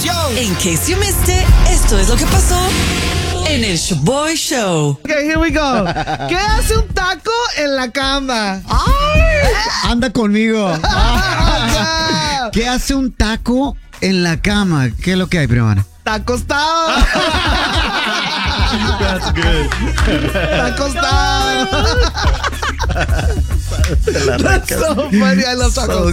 Show. In case you missed it, esto es lo que pasó en el Shaboy Show. Okay, here we go. ¿Qué hace un taco en la cama? Anda conmigo. ¿Qué hace un taco en la cama? ¿Qué es lo que hay, primera? Está acostado. That's good. Está acostado. Te la That's so funny. I love tacos.